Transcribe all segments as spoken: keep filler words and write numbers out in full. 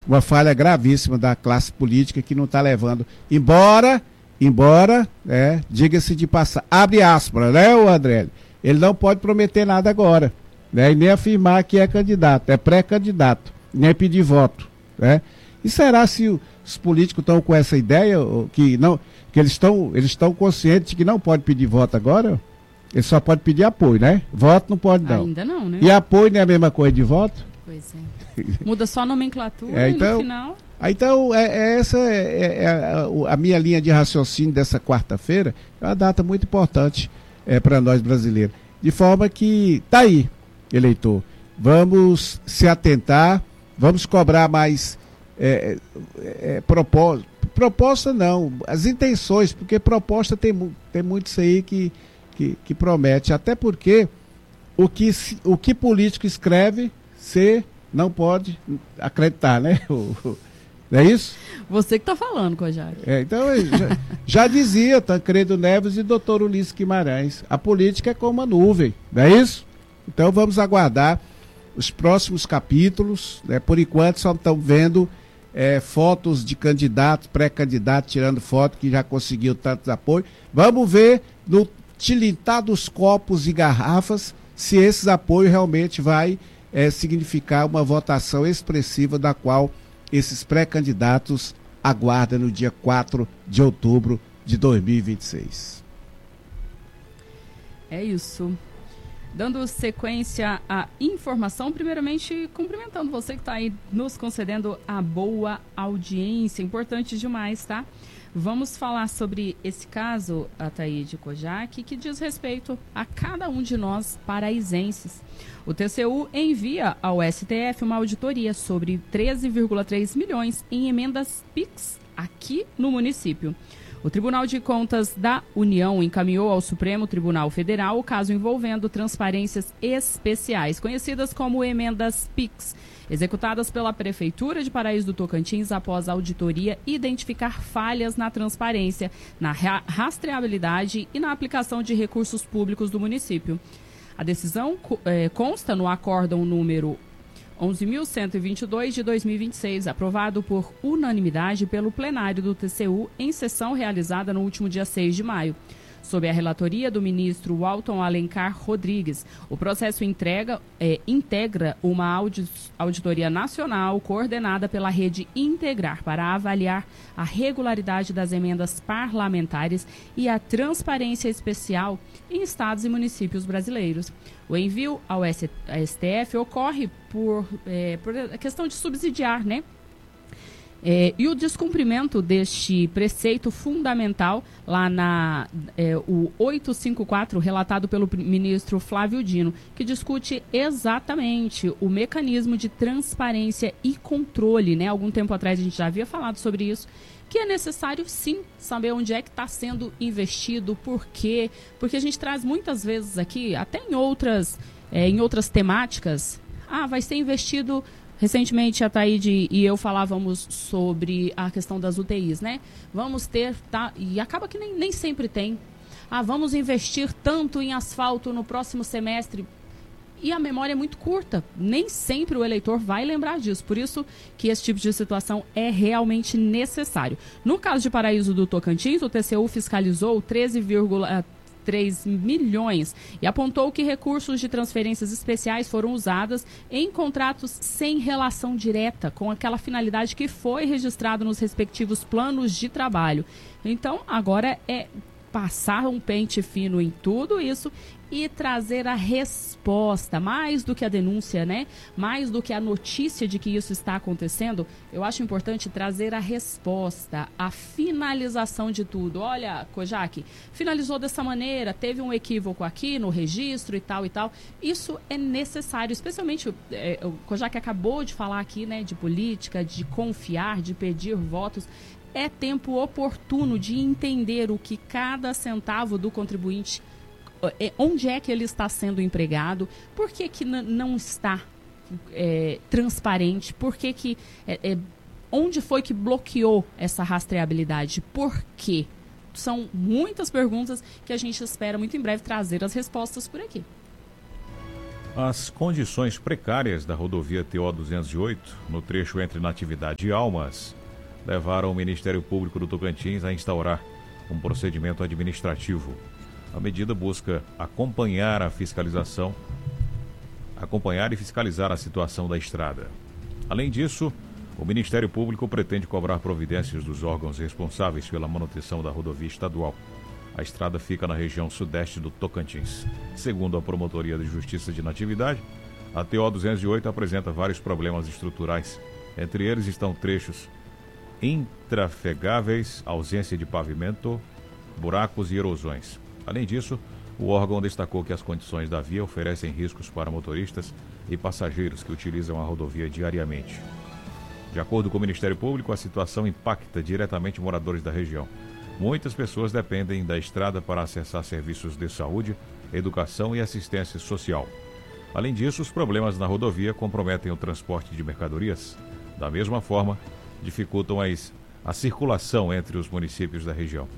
uma falha gravíssima da classe política que não está levando, embora, embora, é, diga-se de passar, abre aspas, né, o André? Ele não pode prometer nada agora, né, e nem afirmar que é candidato, é pré-candidato, nem pedir voto, né? E será se o, os políticos estão com essa ideia, que, não, que eles estão eles estão conscientes de que não pode pedir voto agora? Ele só pode pedir apoio, né? Voto não pode, não. Ainda não, né? E apoio não é a mesma coisa de voto? Pois é. Muda só a nomenclatura é, então, e no final... Então, é, é essa é, é a, a minha linha de raciocínio dessa quarta-feira. É uma data muito importante é, para nós brasileiros. De forma que, tá aí, eleitor, vamos se atentar, vamos cobrar mais é, é, proposta, proposta não, as intenções, porque proposta tem, tem muito isso aí que, que, que promete, até porque o que, o que político escreve, você não pode acreditar, né? Não é isso? Você que está falando, Kojak. É, então, já, já dizia Tancredo Neves e doutor Ulisses Guimarães, a política é como uma nuvem, não é isso? Então vamos aguardar os próximos capítulos, né? Por enquanto só estão vendo é, fotos de candidatos, pré-candidatos, tirando foto que já conseguiu tantos apoios. Vamos ver no tilintar dos copos e garrafas se esses apoios realmente vai é, significar uma votação expressiva da qual esses pré-candidatos aguardam no dia quatro de outubro de dois mil e vinte e seis. É isso. Dando sequência à informação, primeiramente cumprimentando você que está aí nos concedendo a boa audiência, importante demais, tá? Vamos falar sobre esse caso, Ataíde Kojak, que diz respeito a cada um de nós paraizenses. O T C U envia ao S T F uma auditoria sobre treze vírgula três milhões em emendas Pix aqui no município. O Tribunal de Contas da União encaminhou ao Supremo Tribunal Federal o caso envolvendo transparências especiais, conhecidas como emendas Pix, executadas pela Prefeitura de Paraíso do Tocantins após a auditoria identificar falhas na transparência, na ra- rastreabilidade e na aplicação de recursos públicos do município. A decisão eh, consta no acórdão número onze mil cento e vinte e dois de dois mil e vinte e seis, aprovado por unanimidade pelo plenário do T C U em sessão realizada no último dia seis de maio. Sob a relatoria do ministro Walton Alencar Rodrigues, o processo entrega, é, integra uma audi- auditoria nacional coordenada pela Rede Integrar para avaliar a regularidade das emendas parlamentares e a transparência especial em estados e municípios brasileiros. O envio ao S T F ocorre por, é, por questão de subsidiar, né? É, e o descumprimento deste preceito fundamental lá na é, o oitocentos e cinquenta e quatro, relatado pelo ministro Flávio Dino, que discute exatamente o mecanismo de transparência e controle, né? Algum tempo atrás a gente já havia falado sobre isso, que é necessário sim saber onde é que está sendo investido, por quê, porque a gente traz muitas vezes aqui, até em outras, é, em outras temáticas, ah, vai ser investido. Recentemente, a Taíde e eu falávamos sobre a questão das U T Is, né? Vamos ter, tá, e acaba que nem, nem sempre tem. Ah, vamos investir tanto em asfalto no próximo semestre. E a memória é muito curta. Nem sempre o eleitor vai lembrar disso. Por isso que esse tipo de situação é realmente necessário. No caso de Paraíso do Tocantins, o T C U fiscalizou treze vírgula três milhões e apontou que recursos de transferências especiais foram usados em contratos sem relação direta com aquela finalidade que foi registrado nos respectivos planos de trabalho. Então, agora é passar um pente fino em tudo isso e trazer a resposta, mais do que a denúncia, né? Mais do que a notícia de que isso está acontecendo, eu acho importante trazer a resposta, a finalização de tudo. Olha, Kojak, finalizou dessa maneira, teve um equívoco aqui no registro e tal e tal. Isso é necessário, especialmente, é, o Kojak acabou de falar aqui, né, de política, de confiar, de pedir votos. É tempo oportuno de entender o que cada centavo do contribuinte, onde é que ele está sendo empregado, por que que n- não está é, transparente, por que que, é, é, onde foi que bloqueou essa rastreabilidade, por quê? São muitas perguntas que a gente espera muito em breve trazer as respostas por aqui. As condições precárias da rodovia T O duzentos e oito, no trecho entre Natividade e Almas, levaram o Ministério Público do Tocantins a instaurar um procedimento administrativo. A medida busca acompanhar a fiscalização, acompanhar e fiscalizar a situação da estrada. Além disso, o Ministério Público pretende cobrar providências dos órgãos responsáveis pela manutenção da rodovia estadual. A estrada fica na região sudeste do Tocantins. Segundo a Promotoria de Justiça de Natividade, a T O duzentos e oito apresenta vários problemas estruturais. Entre eles estão trechos intrafegáveis, ausência de pavimento, buracos e erosões. Além disso, o órgão destacou que as condições da via oferecem riscos para motoristas e passageiros que utilizam a rodovia diariamente. De acordo com o Ministério Público, a situação impacta diretamente moradores da região. Muitas pessoas dependem da estrada para acessar serviços de saúde, educação e assistência social. Além disso, os problemas na rodovia comprometem o transporte de mercadorias. Da mesma forma, dificultam as, a circulação entre os municípios da região.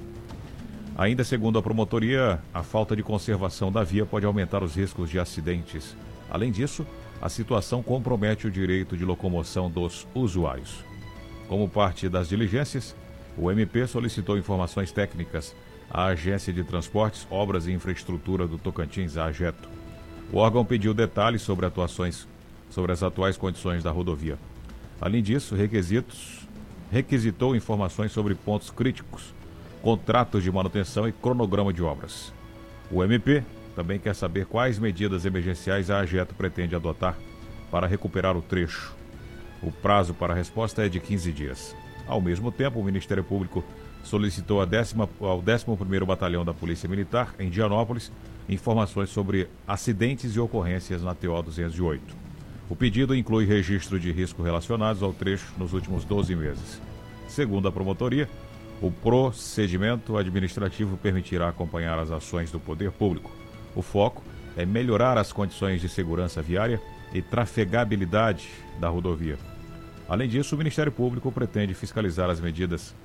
Ainda segundo a promotoria, a falta de conservação da via pode aumentar os riscos de acidentes. Além disso, a situação compromete o direito de locomoção dos usuários. Como parte das diligências, o M P solicitou informações técnicas à Agência de Transportes, Obras e Infraestrutura do Tocantins, a AGETO. O órgão pediu detalhes sobre, atuações, sobre as atuais condições da rodovia. Além disso, requisitos, requisitou informações sobre pontos críticos, contratos de manutenção e cronograma de obras. O M P também quer saber quais medidas emergenciais a AGETO pretende adotar para recuperar o trecho. O prazo para a resposta é de quinze dias. Ao mesmo tempo, o Ministério Público solicitou a décima, ao décimo primeiro Batalhão da Polícia Militar, em Dianópolis, informações sobre acidentes e ocorrências na T O duzentos e oito. O pedido inclui registro de risco relacionados ao trecho nos últimos doze meses. Segundo a promotoria, o procedimento administrativo permitirá acompanhar as ações do poder público. O foco é melhorar as condições de segurança viária e trafegabilidade da rodovia. Além disso, o Ministério Público pretende fiscalizar as medidas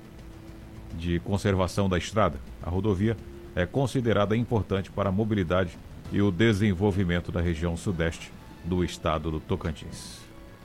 de conservação da estrada. A rodovia é considerada importante para a mobilidade e o desenvolvimento da região sudeste do estado do Tocantins.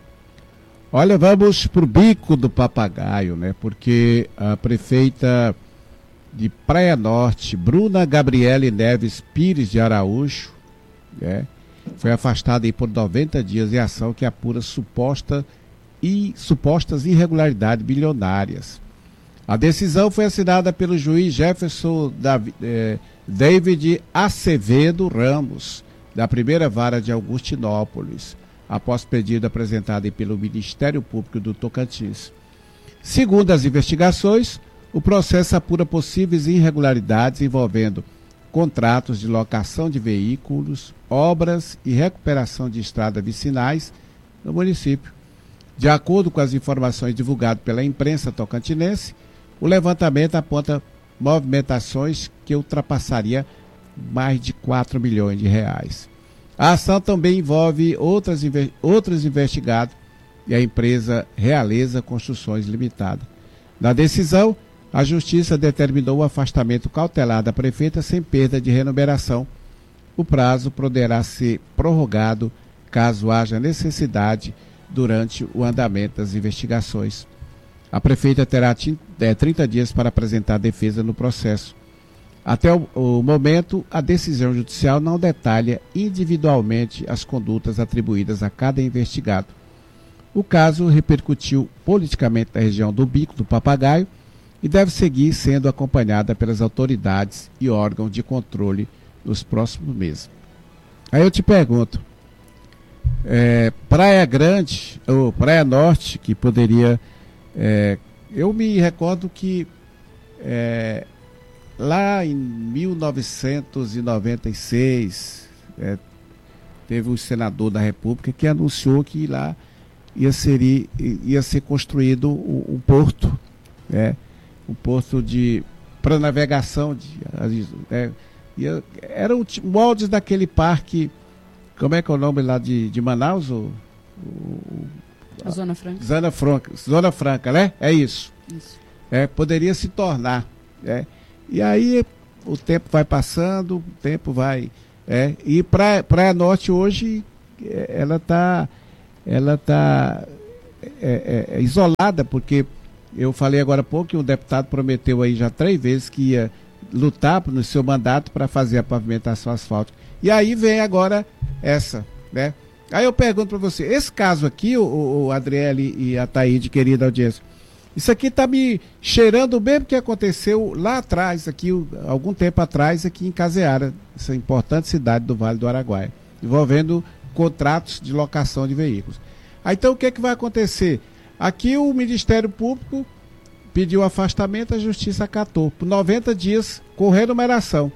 Olha, vamos para o Bico do Papagaio, né? Porque a prefeita de Praia Norte, Bruna Gabriele Neves Pires de Araújo, né, foi afastada aí por noventa dias em ação que apura suposta e supostas irregularidades bilionárias. A decisão foi assinada pelo juiz Jefferson Davi, eh, David Acevedo Ramos, da primeira vara de Augustinópolis, após pedido apresentado pelo Ministério Público do Tocantins. Segundo as investigações, o processo apura possíveis irregularidades envolvendo contratos de locação de veículos, obras e recuperação de estradas vicinais no município. De acordo com as informações divulgadas pela imprensa tocantinense, o levantamento aponta movimentações que ultrapassaria mais de quatro milhões de reais. A ação também envolve outras, outros investigados e a empresa Realeza Construções Limitada. Na decisão, a Justiça determinou o afastamento cautelar da prefeita sem perda de remuneração. O prazo poderá ser prorrogado caso haja necessidade durante o andamento das investigações. A prefeita terá trinta dias para apresentar defesa no processo. Até o, o momento, a decisão judicial não detalha individualmente as condutas atribuídas a cada investigado. O caso repercutiu politicamente na região do Bico do Papagaio e deve seguir sendo acompanhada pelas autoridades e órgãos de controle nos próximos meses. Aí eu te pergunto, é, Praia Grande, ou Praia Norte, que poderia... É, eu me recordo que é, lá em mil novecentos e noventa e seis, é, teve um senador da República que anunciou que lá ia ser, ia ser construído um, um porto, né, um porto de para navegação, de, é, ia, era o moldes daquele parque, como é que é o nome lá de, de Manaus? O, o, a Zona Franca. Zona Franca, Zona Franca, né? É isso. Isso. É, poderia se tornar, né? E aí o tempo vai passando, o tempo vai, É, e Praia, Praia Norte hoje, ela está ela tá, é, é, é isolada, porque eu falei agora há pouco que o deputado prometeu aí já três vezes que ia lutar no seu mandato para fazer a pavimentação asfáltica. E aí vem agora essa, né? Aí eu pergunto para você, esse caso aqui, o, o Adriele e a Taíde, querida audiência, isso aqui está me cheirando o mesmo que aconteceu lá atrás, aqui, algum tempo atrás, aqui em Caseara, essa importante cidade do Vale do Araguaia, envolvendo contratos de locação de veículos. Aí, então, o que é que vai acontecer? Aqui o Ministério Público pediu afastamento, a Justiça acatou, por noventa dias com renumeração.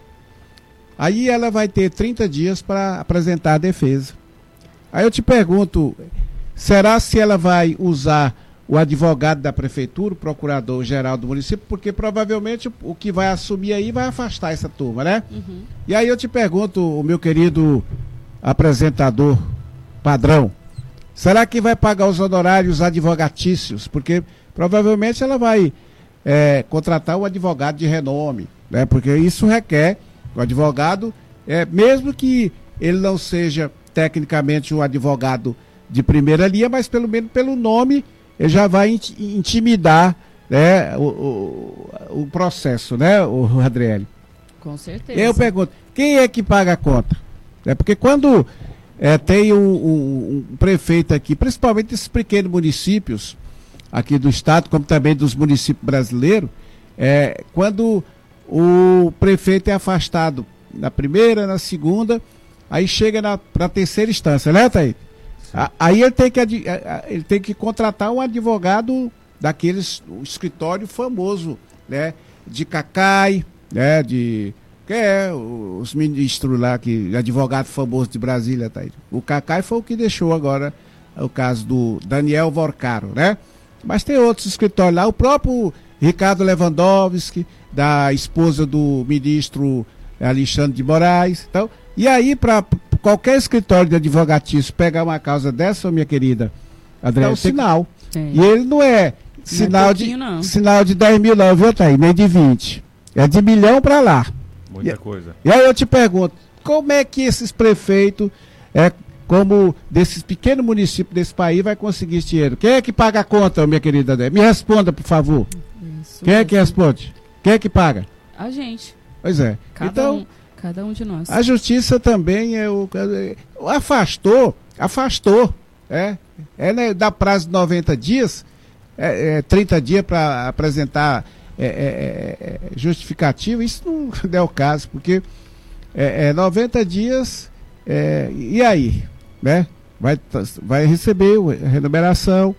Aí ela vai ter trinta dias para apresentar a defesa. Aí eu te pergunto, será se ela vai usar o advogado da prefeitura, o procurador-geral do município, porque provavelmente o que vai assumir aí vai afastar essa turma, né? Uhum. E aí eu te pergunto, o meu querido apresentador padrão, será que vai pagar os honorários advogatícios? Porque provavelmente ela vai é, contratar um advogado de renome, né? Porque isso requer o advogado, é, mesmo que ele não seja tecnicamente um advogado de primeira linha, mas pelo menos pelo nome ele já vai intimidar, né, o, o, o processo, né, o Adriele? Com certeza. Eu pergunto, quem é que paga a conta? É porque quando é, tem um, um, um prefeito aqui, principalmente esses pequenos municípios aqui do estado, como também dos municípios brasileiros, é, quando o prefeito é afastado na primeira, na segunda, aí chega na pra terceira instância, né, Thaí? Aí ele tem, que, ele tem que contratar um advogado daqueles, um escritório famoso, né? De Cacai, né? De, que é os ministros lá, que, advogado famoso de Brasília, tá aí. O Cacai foi o que deixou agora o caso do Daniel Vorcaro, né? Mas tem outros escritórios lá, o próprio Ricardo Lewandowski, da esposa do ministro Alexandre de Moraes. Então, e aí, para qualquer escritório de advogatício pegar uma causa dessa, minha querida Adriana, é um sinal. Tem. E ele não é sinal, não é de, não. sinal de dez mil não, viu, Thaí? Nem de vinte. É de milhão para lá. Muita e, coisa. E aí eu te pergunto, como é que esses prefeitos, é, como desses pequenos municípios desse país, vai conseguir esse dinheiro? Quem é que paga a conta, minha querida Adriana? Me responda, por favor. Isso, Quem é que responde? Quem é que paga? A gente. Pois é. Cada então... Um. Cada um de nós. A justiça também é o, o afastou, afastou, é, é né, dá prazo de noventa dias, é, é, trinta dias para apresentar é, é, é, justificativo, isso não é o caso, porque é, é, noventa dias, é, e aí, né? Vai, vai receber a remuneração,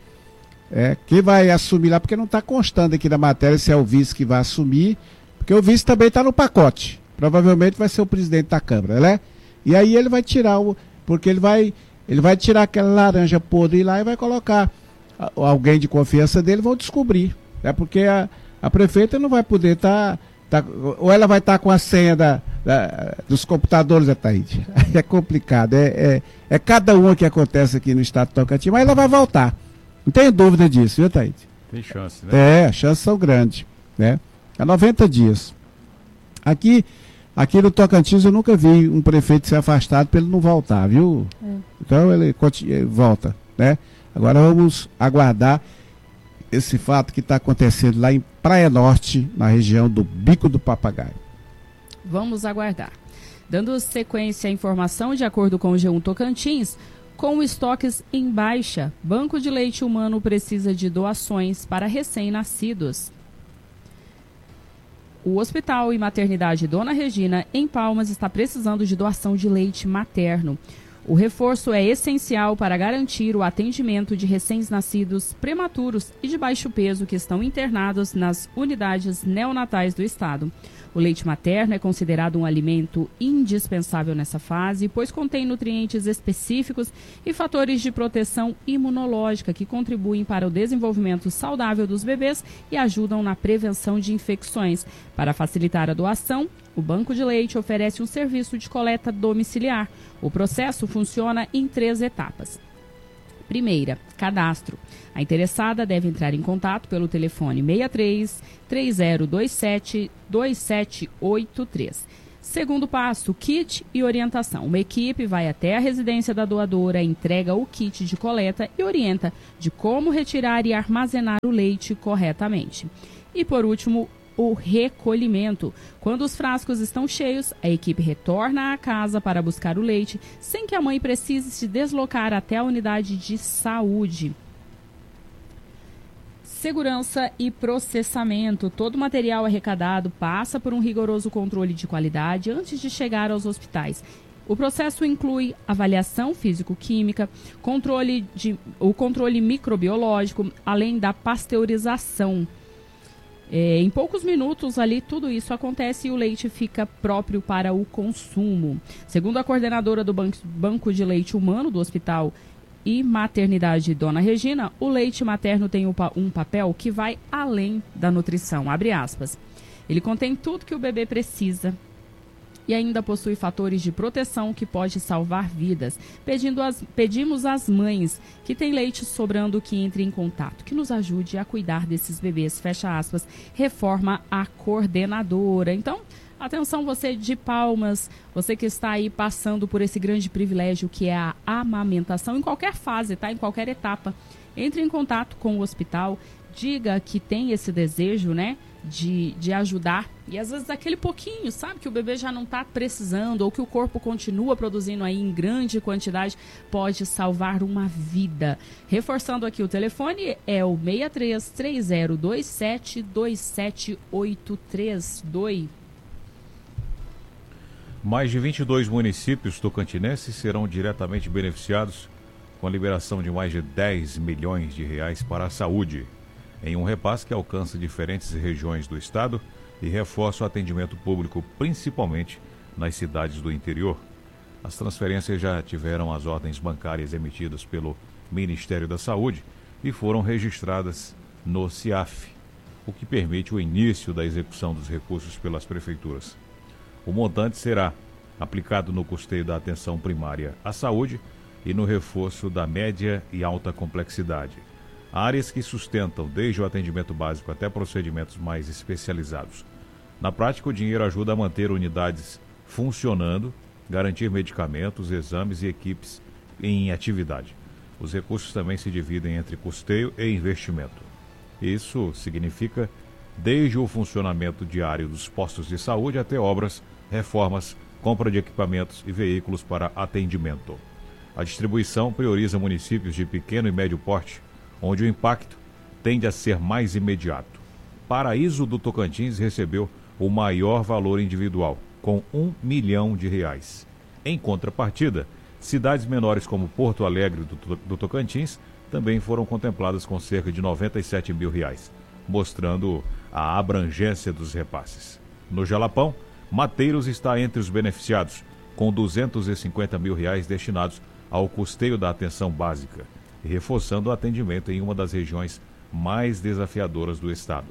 é, quem vai assumir lá, porque não está constando aqui na matéria se é o vice que vai assumir, porque o vice também está no pacote. Provavelmente vai ser o presidente da Câmara, né? E aí ele vai tirar o... Porque ele vai, ele vai tirar aquela laranja podre lá e vai colocar a, alguém de confiança dele, vão descobrir. Né? Porque a, a prefeita não vai poder estar... Tá, tá, ou ela vai estar tá com a senha da, da, dos computadores, Ataíde. É complicado. É, é, é cada uma que acontece aqui no estado de Tocantins, mas ela vai voltar. Não tenho dúvida disso, viu, Ataíde? Tem chance, né? É, as chances são grandes. Né? Há noventa dias. Aqui... Aqui no Tocantins eu nunca vi um prefeito ser afastado para ele não voltar, viu? É. Então ele, ele volta, né? Agora vamos aguardar esse fato que está acontecendo lá em Praia Norte, na região do Bico do Papagaio. Vamos aguardar. Dando sequência à informação, de acordo com o G um Tocantins, com estoques em baixa, Banco de Leite Humano precisa de doações para recém-nascidos. O Hospital e Maternidade Dona Regina, em Palmas, está precisando de doação de leite materno. O reforço é essencial para garantir o atendimento de recém-nascidos prematuros e de baixo peso que estão internados nas unidades neonatais do estado. O leite materno é considerado um alimento indispensável nessa fase, pois contém nutrientes específicos e fatores de proteção imunológica que contribuem para o desenvolvimento saudável dos bebês e ajudam na prevenção de infecções. Para facilitar a doação, o Banco de Leite oferece um serviço de coleta domiciliar. O processo funciona em três etapas. Primeira, cadastro. A interessada deve entrar em contato pelo telefone seis três, três zero dois sete, dois sete oito três. Segundo passo, kit e orientação. Uma equipe vai até a residência da doadora, entrega o kit de coleta e orienta de como retirar e armazenar o leite corretamente. E por último, o recolhimento. Quando os frascos estão cheios, a equipe retorna à casa para buscar o leite, sem que a mãe precise se deslocar até a unidade de saúde. Segurança e processamento. Todo material arrecadado passa por um rigoroso controle de qualidade antes de chegar aos hospitais. O processo inclui avaliação físico-química, controle de, o controle microbiológico, além da pasteurização. É, em poucos minutos ali tudo isso acontece e o leite fica próprio para o consumo. Segundo a coordenadora do Banco, Banco de Leite Humano do Hospital e Maternidade Dona Regina, o leite materno tem um, um papel que vai além da nutrição, abre aspas. Ele contém tudo que o bebê precisa e ainda possui fatores de proteção que pode salvar vidas. Pedindo as, pedimos às mães que têm leite sobrando que entrem em contato, que nos ajude a cuidar desses bebês, fecha aspas, reforma a coordenadora. Então, atenção você de Palmas, você que está aí passando por esse grande privilégio que é a amamentação em qualquer fase, tá? Em qualquer etapa. Entre em contato com o hospital, diga que tem esse desejo, né? De, de ajudar. E às vezes aquele pouquinho, sabe? Que o bebê já não está precisando ou que o corpo continua produzindo aí em grande quantidade, pode salvar uma vida. Reforçando aqui o telefone, é o seis três três zero dois sete dois sete oito três dois. Mais de vinte e dois municípios tocantinenses serão diretamente beneficiados com a liberação de mais de dez milhões de reais para a saúde, em um repasse que alcança diferentes regiões do estado e reforça o atendimento público, principalmente nas cidades do interior. As transferências já tiveram as ordens bancárias emitidas pelo Ministério da Saúde e foram registradas no CIAF, o que permite o início da execução dos recursos pelas prefeituras. O montante será aplicado no custeio da atenção primária à saúde e no reforço da média e alta complexidade, áreas que sustentam desde o atendimento básico até procedimentos mais especializados. Na prática, o dinheiro ajuda a manter unidades funcionando, garantir medicamentos, exames e equipes em atividade. Os recursos também se dividem entre custeio e investimento. Isso significa desde o funcionamento diário dos postos de saúde até obras, reformas, compra de equipamentos e veículos para atendimento. A distribuição prioriza municípios de pequeno e médio porte, onde o impacto tende a ser mais imediato. Paraíso do Tocantins recebeu o maior valor individual, com um milhão de reais. Em contrapartida, cidades menores como Porto Alegre do, do Tocantins também foram contempladas com cerca de noventa e sete mil reais, mostrando a abrangência dos repasses. No Jalapão, Mateiros está entre os beneficiados, com duzentos e cinquenta mil reais destinados ao custeio da atenção básica, e reforçando o atendimento em uma das regiões mais desafiadoras do estado.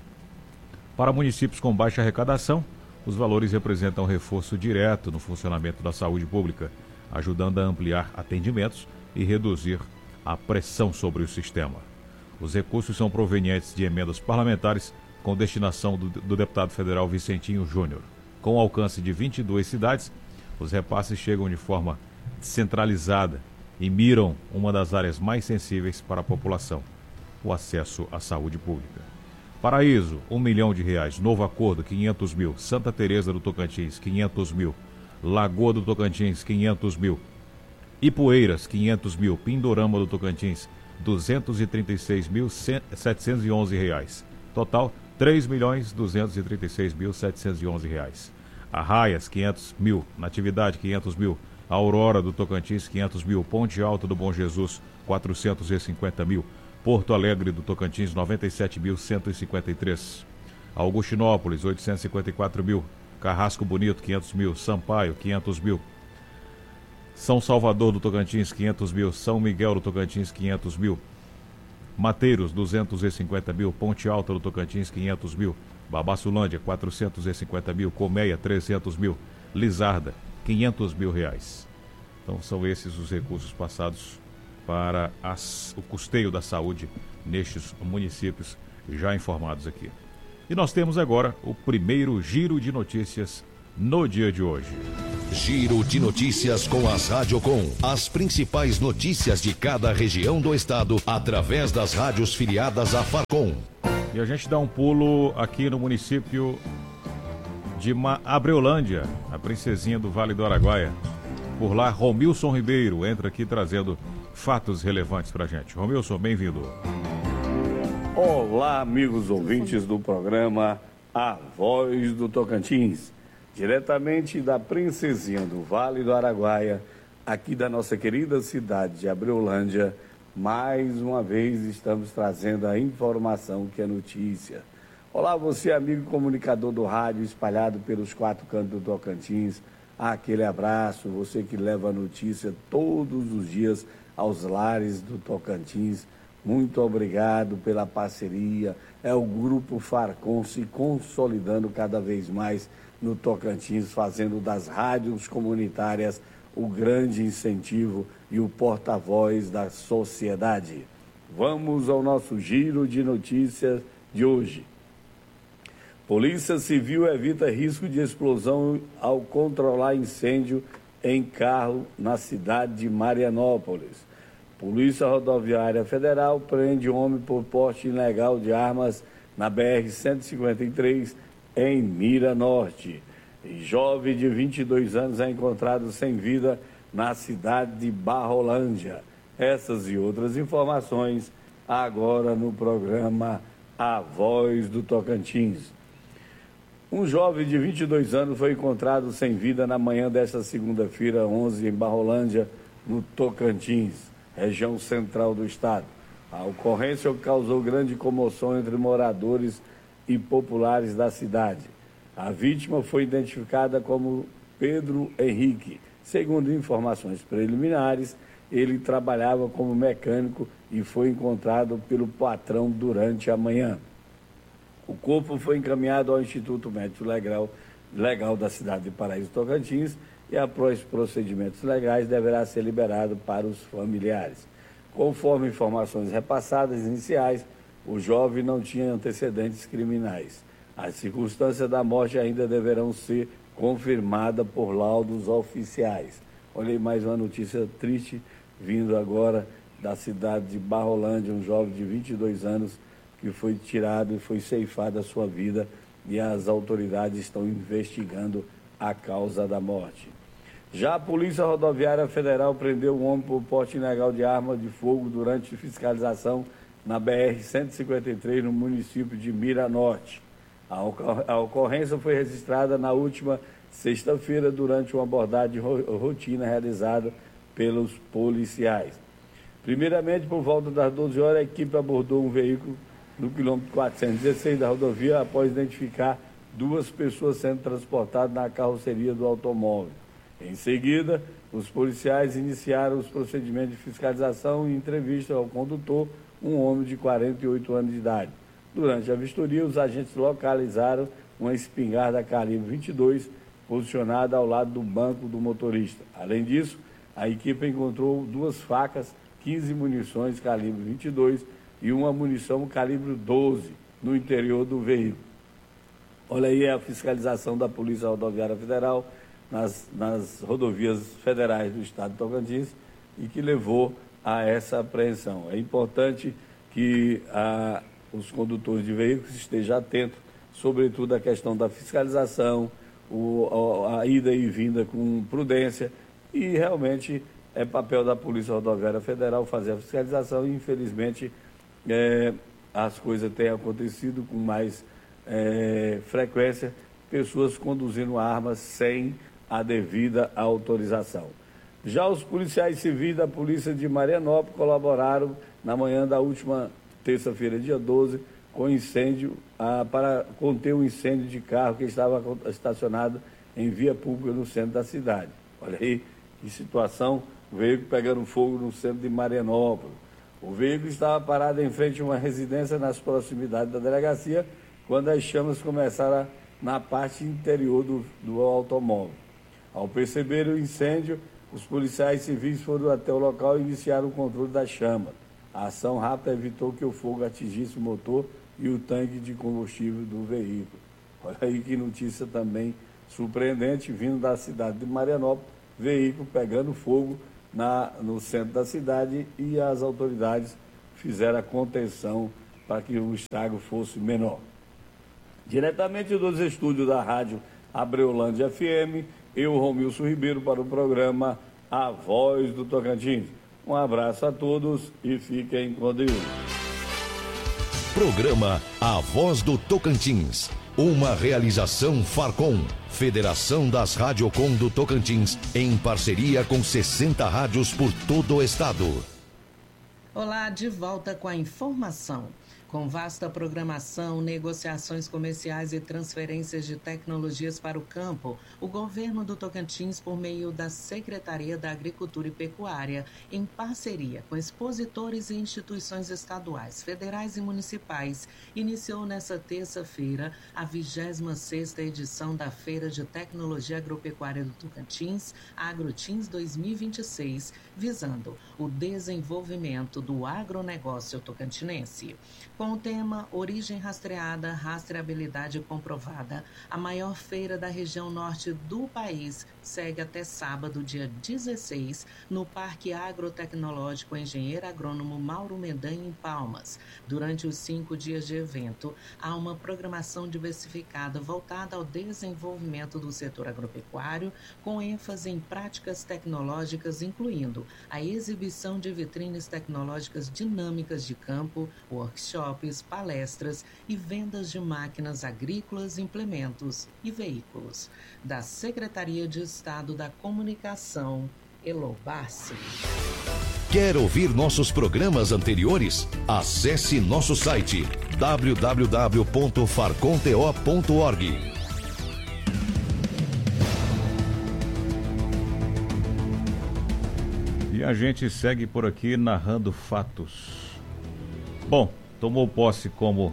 Para municípios com baixa arrecadação, os valores representam reforço direto no funcionamento da saúde pública, ajudando a ampliar atendimentos e reduzir a pressão sobre o sistema. Os recursos são provenientes de emendas parlamentares com destinação do, do deputado federal Vicentinho Júnior. Com alcance de vinte e duas cidades, os repasses chegam de forma descentralizada e miram uma das áreas mais sensíveis para a população, o acesso à saúde pública. Paraíso, um milhão de reais. Novo Acordo, quinhentos mil. Santa Teresa do Tocantins, quinhentos mil. Lagoa do Tocantins, quinhentos mil. Ipueiras, quinhentos mil. Pindorama do Tocantins, duzentos e trinta e seis mil setecentos e onze reais. Total, três milhões duzentos e trinta e seis mil setecentos e onze reais. Arraias, quinhentos mil. Natividade, quinhentos mil. Aurora do Tocantins, quinhentos mil. Ponte Alta do Bom Jesus, quatrocentos e cinquenta mil. Porto Alegre do Tocantins, noventa e sete mil cento e cinquenta e três. Augustinópolis, oitocentos e cinquenta e quatro mil. Carrasco Bonito, quinhentos mil. Sampaio, quinhentos mil. São Salvador do Tocantins, quinhentos mil. São Miguel do Tocantins, quinhentos mil. Mateiros, duzentos e cinquenta mil. Ponte Alta do Tocantins, quinhentos mil. Babaçulândia, quatrocentos e cinquenta mil. Colmeia, trezentos mil. Lizarda, quinhentos mil reais. Então são esses os recursos passados para as, o custeio da saúde nestes municípios já informados aqui. E nós temos agora o primeiro giro de notícias no dia de hoje. Giro de notícias com as Radiocom. As principais notícias de cada região do estado através das rádios filiadas à Farcom. E a gente dá um pulo aqui no município de Abreolândia, a princesinha do Vale do Araguaia. Por lá, Romilson Ribeiro entra aqui trazendo fatos relevantes pra gente. Romilson, bem-vindo. Olá, amigos ouvintes do programa A Voz do Tocantins. Diretamente da princesinha do Vale do Araguaia, aqui da nossa querida cidade de Abreolândia, mais uma vez estamos trazendo a informação que é notícia. Olá, você amigo comunicador do rádio espalhado pelos quatro cantos do Tocantins, aquele abraço, você que leva a notícia todos os dias aos lares do Tocantins, muito obrigado pela parceria, é o Grupo Farcom se consolidando cada vez mais no Tocantins, fazendo das rádios comunitárias o grande incentivo e o porta-voz da sociedade. Vamos ao nosso giro de notícias de hoje. Polícia Civil evita risco de explosão ao controlar incêndio em carro na cidade de Marianópolis. Polícia Rodoviária Federal prende homem por porte ilegal de armas na B R cento e cinquenta e três, em Mira Norte. E jovem de vinte e dois anos é encontrado sem vida na cidade de Barrolândia. Essas e outras informações agora no programa A Voz do Tocantins. Um jovem de vinte e dois anos foi encontrado sem vida na manhã desta segunda-feira, onze, em Barrolândia, no Tocantins, região central do estado. A ocorrência causou grande comoção entre moradores e populares da cidade. A vítima foi identificada como Pedro Henrique. Segundo informações preliminares, ele trabalhava como mecânico e foi encontrado pelo patrão durante a manhã. O corpo foi encaminhado ao Instituto Médico Legal, Legal da cidade de Paraíso Tocantins e, após procedimentos legais, deverá ser liberado para os familiares. Conforme informações repassadas iniciais, o jovem não tinha antecedentes criminais. As circunstâncias da morte ainda deverão ser confirmadas por laudos oficiais. Olha aí mais uma notícia triste vindo agora da cidade de Barrolândia, um jovem de vinte e dois anos que foi tirado e foi ceifada a sua vida e as autoridades estão investigando a causa da morte. Já a Polícia Rodoviária Federal prendeu um homem por porte ilegal de arma de fogo durante fiscalização na B R cento e cinquenta e três, no município de Mira Norte. A, ocor- a ocorrência foi registrada na última sexta-feira durante uma abordagem ro- rotina realizada pelos policiais. Primeiramente, por volta das doze horas, a equipe abordou um veículo no quilômetro quatrocentos e dezesseis da rodovia após identificar duas pessoas sendo transportadas na carroceria do automóvel. Em seguida, os policiais iniciaram os procedimentos de fiscalização e entrevista ao condutor, um homem de quarenta e oito anos de idade. Durante a vistoria, os agentes localizaram uma espingarda calibre vinte e dois posicionada ao lado do banco do motorista. Além disso, a equipe encontrou duas facas, quinze munições calibre vinte e dois e uma munição calibre doze no interior do veículo. Olha aí a fiscalização da Polícia Rodoviária Federal nas, nas rodovias federais do estado de Tocantins e que levou a essa apreensão. É importante que a, os condutores de veículos estejam atentos, sobretudo à questão da fiscalização, o, a, a ida e vinda com prudência, e realmente é papel da Polícia Rodoviária Federal fazer a fiscalização e, infelizmente, é, as coisas têm acontecido com mais é, frequência, pessoas conduzindo armas sem a devida autorização. Já os policiais civis da Polícia de Marianópolis colaboraram na manhã da última terça-feira, dia doze, com incêndio, ah, para conter um incêndio de carro que estava estacionado em via pública no centro da cidade. Olha aí que situação, o veículo pegando fogo no centro de Marianópolis. O veículo estava parado em frente a uma residência nas proximidades da delegacia, quando as chamas começaram a, na parte interior do, do automóvel. Ao perceber o incêndio, os policiais civis foram até o local e iniciaram o controle da chama. A ação rápida evitou que o fogo atingisse o motor e o tanque de combustível do veículo. Olha aí que notícia também surpreendente, vindo da cidade de Marianópolis, veículo pegando fogo na, no centro da cidade, e as autoridades fizeram a contenção para que o estrago fosse menor. Diretamente dos estúdios da Rádio Abreolândia F M, eu, Romilson Ribeiro, para o programa A Voz do Tocantins. Um abraço a todos e fiquem com Deus. Programa A Voz do Tocantins. Uma realização Farcom, Federação das Radiocom do Tocantins, em parceria com sessenta rádios por todo o estado. Olá, de volta com a informação. Com vasta programação, negociações comerciais e transferências de tecnologias para o campo, o governo do Tocantins, por meio da Secretaria da Agricultura e Pecuária, em parceria com expositores e instituições estaduais, federais e municipais, iniciou nesta terça-feira a vigésima sexta edição da Feira de Tecnologia Agropecuária do Tocantins, Agrotins dois mil e vinte e seis, visando o desenvolvimento do agronegócio tocantinense. Com o tema Origem Rastreada, Rastreabilidade Comprovada, a maior feira da região norte do país segue até sábado, dia dezesseis, no Parque Agrotecnológico Engenheiro Agrônomo Mauro Mendanha, em Palmas. Durante os cinco dias de evento, há uma programação diversificada voltada ao desenvolvimento do setor agropecuário, com ênfase em práticas tecnológicas, incluindo a exibição de vitrines tecnológicas dinâmicas de campo, workshops, palestras e vendas de máquinas agrícolas, implementos e veículos. Da Secretaria de Estado da Comunicação, Elobassi. Quer ouvir nossos programas anteriores? Acesse nosso site w w w ponto farconto ponto org. E a gente segue por aqui narrando fatos. Bom, tomou posse como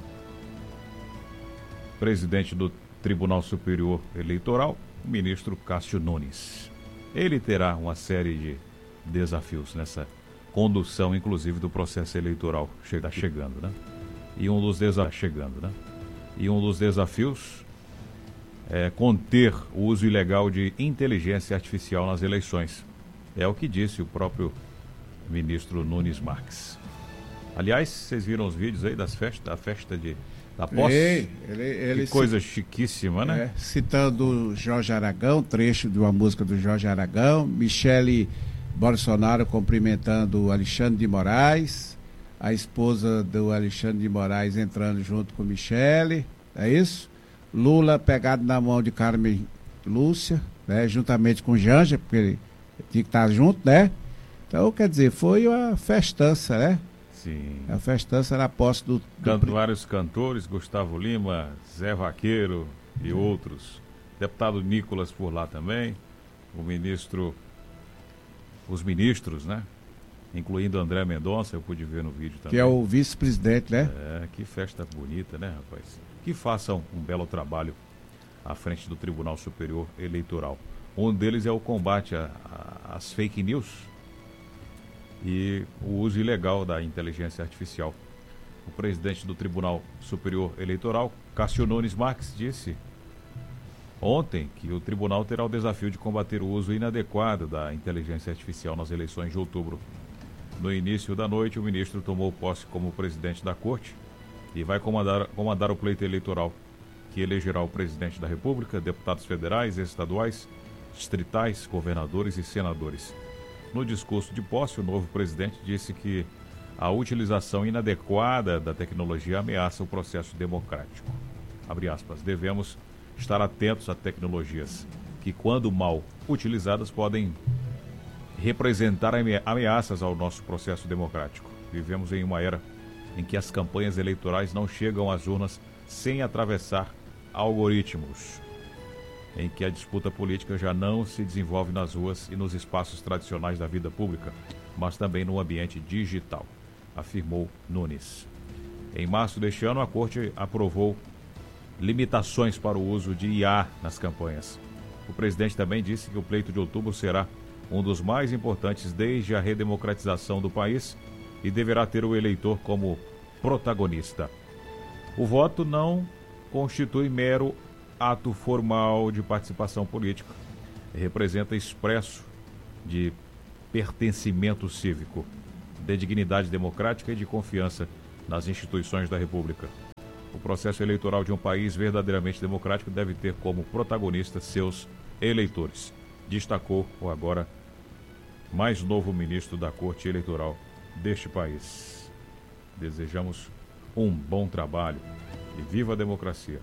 presidente do Tribunal Superior Eleitoral o ministro Cássio Nunes. Ele terá uma série de desafios nessa condução, inclusive, do processo eleitoral que está chegando, né? E um dos desafios chegando, né? E um dos desafios é conter o uso ilegal de inteligência artificial nas eleições. É o que disse o próprio ministro Nunes Marques. Aliás, vocês viram os vídeos aí das festas, da festa de, da posse? Ele, ele, ele que coisa cit... chiquíssima, né? É, citando Jorge Aragão, trecho de uma música do Jorge Aragão, Michele Bolsonaro cumprimentando Alexandre de Moraes, a esposa do Alexandre de Moraes entrando junto com Michele, é isso? Lula pegado na mão de Carmen Lúcia, né, juntamente com Janja, porque ele tinha que estar junto, né? Então, quer dizer, foi uma festança, né? Sim. A festança na posse do... do... Canto, vários cantores, Gustavo Lima, Zé Vaqueiro e hum. outros. Deputado Nicolas por lá também, o ministro, os ministros, né? Incluindo André Mendonça, eu pude ver no vídeo também. Que é o vice-presidente, né? É, que festa bonita, né, rapaz? Que façam um belo trabalho à frente do Tribunal Superior Eleitoral. Um deles é o combate às fake news e o uso ilegal da inteligência artificial. O presidente do Tribunal Superior Eleitoral, Cássio Nunes Marques, disse ontem que o tribunal terá o desafio de combater o uso inadequado da inteligência artificial nas eleições de outubro. No início da noite, o ministro tomou posse como presidente da Corte e vai comandar, comandar o pleito eleitoral, que elegerá o presidente da República, deputados federais, estaduais, distritais, governadores e senadores. No discurso de posse, o novo presidente disse que a utilização inadequada da tecnologia ameaça o processo democrático. Abre aspas, devemos estar atentos a tecnologias que, quando mal utilizadas, podem representar ameaças ao nosso processo democrático. Vivemos em uma era em que as campanhas eleitorais não chegam às urnas sem atravessar algoritmos, em que a disputa política já não se desenvolve nas ruas e nos espaços tradicionais da vida pública, mas também no ambiente digital, afirmou Nunes. Em março deste ano, a Corte aprovou limitações para o uso de I A nas campanhas. O presidente também disse que o pleito de outubro será um dos mais importantes desde a redemocratização do país e deverá ter o eleitor como protagonista. O voto não constitui mero ato formal de participação política. Representa expresso de pertencimento cívico, de dignidade democrática e de confiança nas instituições da República. O processo eleitoral de um país verdadeiramente democrático deve ter como protagonista seus eleitores, destacou o agora mais novo ministro da Corte Eleitoral deste país. Desejamos um bom trabalho e viva a democracia.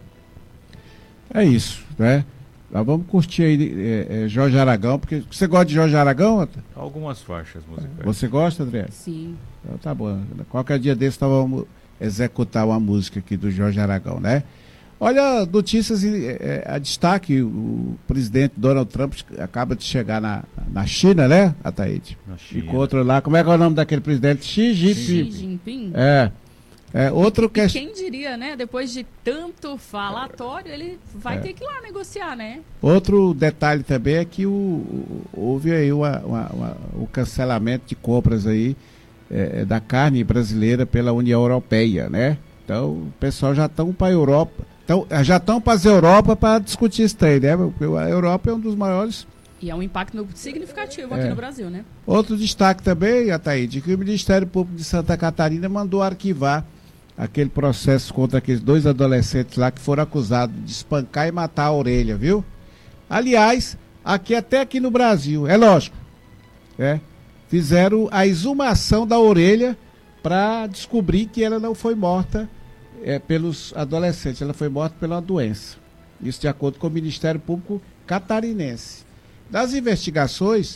É isso, né? Nós vamos curtir aí é, é, Jorge Aragão, porque você gosta de Jorge Aragão? Algumas faixas musicais. Você gosta, André? Sim. Então, tá bom. Qualquer dia desse nós vamos executar uma música aqui do Jorge Aragão, né? Olha, notícias é, a destaque, o presidente Donald Trump acaba de chegar na, na China, né, Ataíde? Na China. Encontra lá, como é que é o nome daquele presidente? Xi Jinping. Xi Jinping. É. É, outro que... Quem diria, né? Depois de tanto falatório, ele vai é. ter que ir lá negociar, né? Outro detalhe também é que o, o, houve aí uma, uma, uma, o cancelamento de compras aí é, da carne brasileira pela União Europeia, né? Então, o pessoal já estão para a Europa. Então, já estão para as Europa para discutir isso aí, né? Porque a Europa é um dos maiores... E é um impacto significativo aqui é. no Brasil, né? Outro destaque também, Ataíde, que o Ministério Público de Santa Catarina mandou arquivar aquele processo contra aqueles dois adolescentes lá que foram acusados de espancar e matar a orelha, viu? Aliás, aqui até aqui no Brasil, é lógico, é, fizeram a exumação da orelha para descobrir que ela não foi morta é, pelos adolescentes, ela foi morta pela doença. Isso de acordo com o Ministério Público catarinense. Das investigações,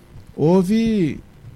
houve,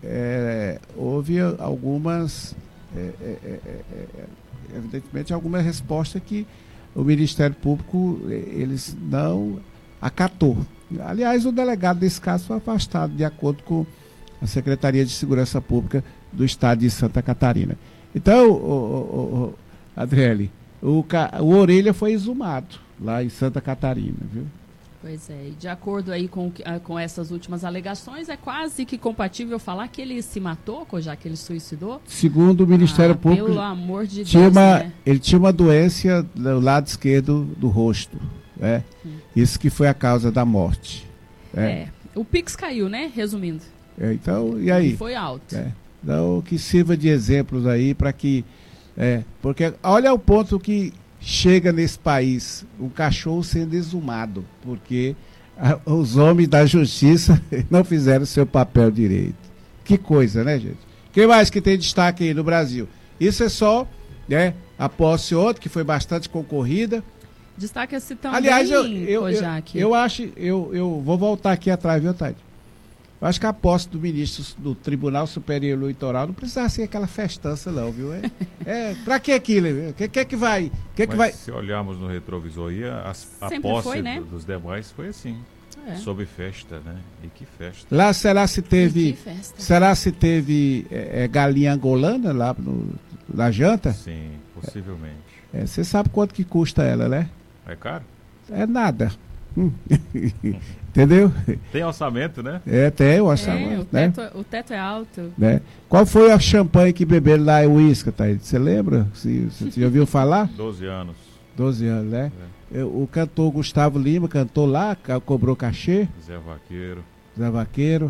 é, houve algumas... É, é, é, é, evidentemente alguma resposta que o Ministério Público eles não acatou. Aliás, o delegado desse caso foi afastado de acordo com a Secretaria de Segurança Pública do Estado de Santa Catarina. Então, o, o, o, Adriele, o, o Orelha foi exumado lá em Santa Catarina, viu? Pois é, e de acordo aí com, com essas últimas alegações, é quase que compatível falar que ele se matou, já que ele suicidou? Segundo o Ministério ah, Público, pelo amor de tinha Deus, uma, né? ele tinha uma doença do lado esquerdo do rosto, né? Hum. Isso que foi a causa da morte. É, é. O Pix caiu, né? Resumindo. É, então, e aí? E foi alto. É. Então, que sirva de exemplos aí para que... É, porque olha o ponto que... chega nesse país um cachorro sendo exumado, porque a, os homens da justiça não fizeram seu papel direito. Que coisa, né, gente? O que mais que tem destaque aí no Brasil? Isso é só, né, a posse ontem, que foi bastante concorrida. Destaque-se também, aliás, eu, eu, eu, Kojak. eu acho, eu, eu vou voltar aqui atrás, viu, Tade? Eu acho que a posse do ministro do Tribunal Superior Eleitoral não precisava ser aquela festança, não, viu? É, é, pra que aquilo? O que, que é que vai? Que que vai? Se olharmos no retrovisor aí, a, a posse foi, né? do, dos demais foi assim. É. Sob festa, né? E que festa. Lá será se teve. Será se teve é, é, galinha angolana lá no, na janta? Sim, possivelmente. Você é, sabe quanto que custa ela, né? É caro? É nada. Hum. Entendeu? Tem orçamento, né? É, tem o orçamento. É, o, né? teto, o teto é alto. Né? Qual foi a champanhe que beberam lá em Uísca, Thaís? Você lembra? Você já ouviu falar? doze anos. doze anos, né? É. O cantor Gustavo Lima cantou lá, cobrou cachê. Zé Vaqueiro. Zé Vaqueiro.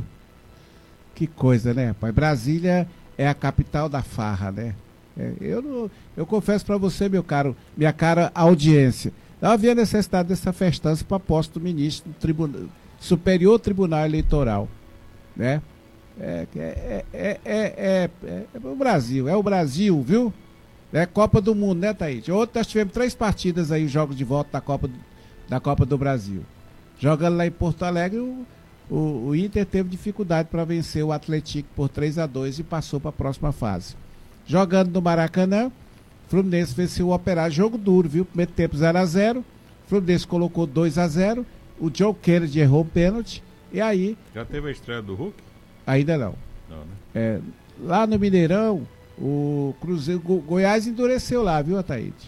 Que coisa, né, pai? Brasília é a capital da farra, né? É, eu, não, eu confesso para você, meu caro, minha cara audiência, não havia necessidade dessa festança para a posse do ministro do Tribunal, Superior Tribunal Eleitoral, né? É, é, é, é, é, é o Brasil, é o Brasil, viu? É Copa do Mundo, né, Thaís? Ontem nós tivemos três partidas aí, jogos de volta da Copa do, da Copa do Brasil. Jogando lá em Porto Alegre, o, o, o Inter teve dificuldade para vencer o Atlético por três a dois e passou para a próxima fase. Jogando no Maracanã, Fluminense venceu o Operário, jogo duro, viu? Primeiro tempo zero a zero, Fluminense colocou dois a zero, o Joe Kennedy errou o pênalti, e aí... Já teve a estreia do Hulk? Ainda não. Não, né? É, lá no Mineirão, o Cruzeiro, Go, Goiás endureceu lá, viu, Ataíde?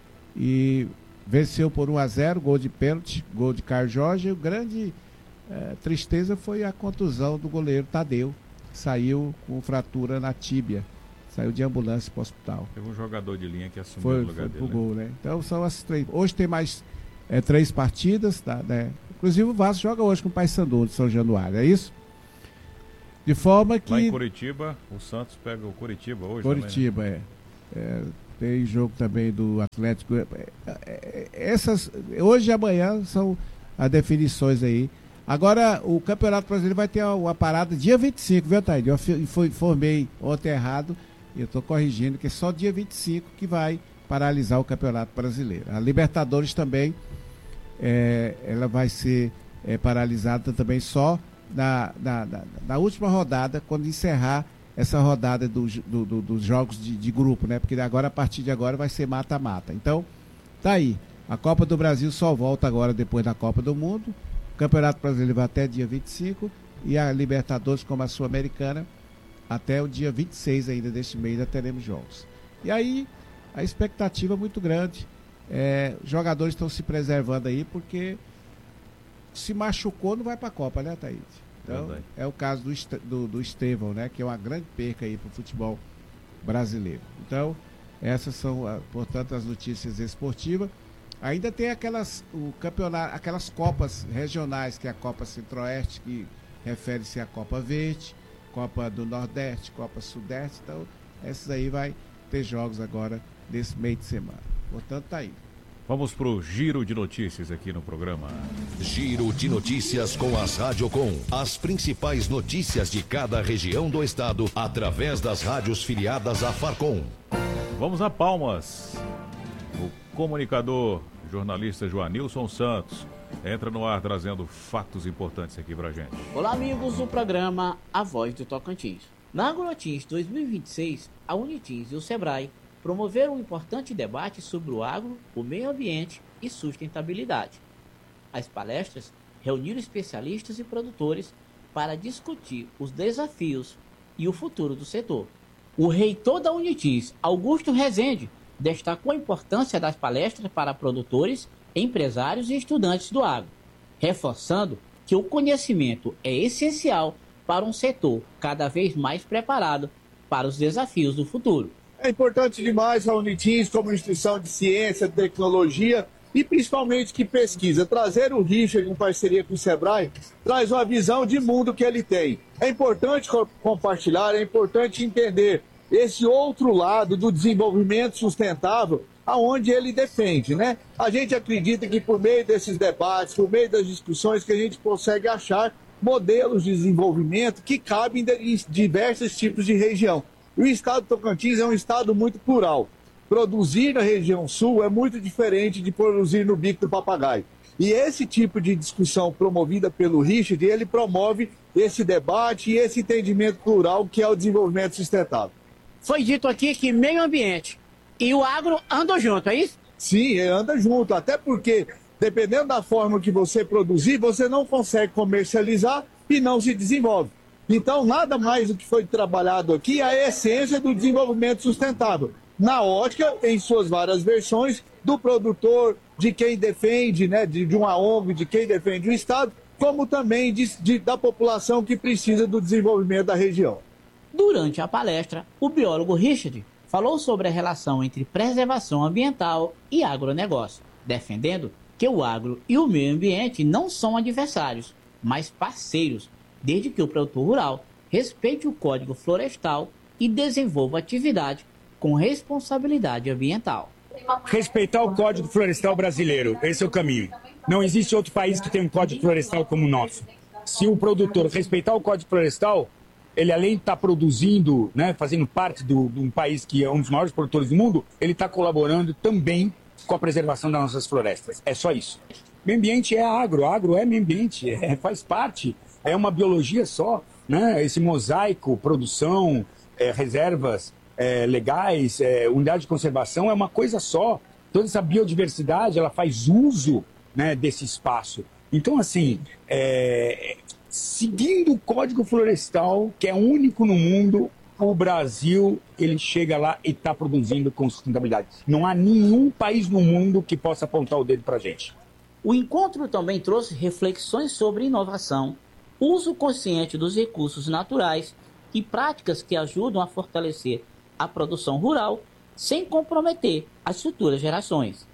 E venceu por um a zero, gol de pênalti, gol de Carlos Jorge, e o grande é, tristeza foi a contusão do goleiro Tadeu, que saiu com fratura na tíbia. Saiu de ambulância para o hospital. Teve um jogador de linha que assumiu foi, o lugar foi dele. Pro gol, né? Então são as três. Hoje tem mais é, três partidas, tá, né? Inclusive o Vasco joga hoje com o Paysandu de São Januário, é isso? De forma que... Lá em Curitiba, o Santos pega o Curitiba hoje Curitiba, também, né? é. é. Tem jogo também do Atlético. É, é, essas, hoje e amanhã são as definições aí. Agora, o Campeonato Brasileiro vai ter uma parada dia vinte e cinco, viu, Thaís? Eu informei ontem errado e eu estou corrigindo que é só dia vinte e cinco que vai paralisar o Campeonato Brasileiro. A Libertadores também, é, ela vai ser é, paralisada também só na, na, na, na última rodada, quando encerrar essa rodada do, do, do, dos jogos de, de grupo, né? Porque agora, a partir de agora, vai ser mata-mata. Então, tá aí. A Copa do Brasil só volta agora depois da Copa do Mundo. O Campeonato Brasileiro vai até dia vinte e cinco e a Libertadores, como a Sul-Americana, até o dia vinte e seis ainda deste mês ainda teremos jogos. E aí, a expectativa é muito grande. É, os jogadores estão se preservando aí porque se machucou não vai para a Copa, né, Thaís? Então, verdade. É o caso do, do, do Estevão, né, que é uma grande perca aí para o futebol brasileiro. Então, essas são, portanto, as notícias esportivas. Ainda tem aquelas, o campeonato, aquelas copas regionais, que é a Copa Centro-Oeste, que refere-se à Copa Verde, Copa do Nordeste, Copa Sudeste. Então, essas aí vai ter jogos agora nesse meio de semana. Portanto, tá aí. Vamos para o Giro de Notícias aqui no programa. Giro de Notícias com as Radiocom. As principais notícias de cada região do estado através das rádios filiadas à Farcom. Vamos a Palmas. O comunicador, jornalista Joanilson Santos entra no ar trazendo fatos importantes aqui pra gente. Olá, amigos do programa A Voz do Tocantins. Na AgroTins dois mil e vinte e seis, a Unitins e o Sebrae promoveram um importante debate sobre o agro, o meio ambiente e sustentabilidade. As palestras reuniram especialistas e produtores para discutir os desafios e o futuro do setor. O reitor da Unitins, Augusto Rezende, destacou a importância das palestras para produtores, empresários e estudantes do agro, reforçando que o conhecimento é essencial para um setor cada vez mais preparado para os desafios do futuro. É importante demais a Unitins como instituição de ciência, tecnologia e principalmente que pesquisa. Trazer o Richard em parceria com o Sebrae traz uma visão de mundo que ele tem. É importante compartilhar, é importante entender esse outro lado do desenvolvimento sustentável aonde ele defende, né? A gente acredita que por meio desses debates, por meio das discussões, que a gente consegue achar modelos de desenvolvimento que cabem em diversos tipos de região. O estado do Tocantins é um estado muito plural. Produzir na região sul é muito diferente de produzir no bico do papagaio. E esse tipo de discussão promovida pelo Richard, ele promove esse debate e esse entendimento plural que é o desenvolvimento sustentável. Foi dito aqui que meio ambiente e o agro andam junto, é isso? Sim, anda junto, até porque dependendo da forma que você produzir, você não consegue comercializar e não se desenvolve. Então, nada mais do que foi trabalhado aqui é a essência do desenvolvimento sustentável. Na ótica, em suas várias versões, do produtor, de quem defende, né, de, de uma O N G, de quem defende o Estado, como também de, de, da população que precisa do desenvolvimento da região. Durante a palestra, o biólogo Richard falou sobre a relação entre preservação ambiental e agronegócio, defendendo que o agro e o meio ambiente não são adversários, mas parceiros, desde que o produtor rural respeite o Código Florestal e desenvolva atividade com responsabilidade ambiental. Respeitar o Código Florestal brasileiro, esse é o caminho. Não existe outro país que tenha um Código Florestal como o nosso. Se o produtor respeitar o Código Florestal, ele além de estar produzindo, né, fazendo parte do, de um país que é um dos maiores produtores do mundo, ele está colaborando também com a preservação das nossas florestas. É só isso. Meio ambiente é agro, agro é meio ambiente, é, faz parte, é uma biologia só, né? Esse mosaico, produção, é, reservas é, legais, é, unidade de conservação é uma coisa só. Toda essa biodiversidade, ela faz uso, né, desse espaço. Então, assim, é, seguindo o Código Florestal, que é único no mundo, o Brasil, ele chega lá e está produzindo com sustentabilidade. Não há nenhum país no mundo que possa apontar o dedo para a gente. O encontro também trouxe reflexões sobre inovação, uso consciente dos recursos naturais e práticas que ajudam a fortalecer a produção rural sem comprometer as futuras gerações.